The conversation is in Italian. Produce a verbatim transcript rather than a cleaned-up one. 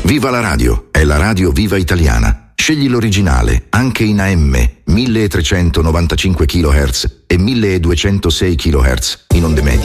Viva la radio, è la radio Viva Italiana. Scegli l'originale, anche in A M, milletrecentonovantacinque chilohertz e milleduecentosei chilohertz in onde medie.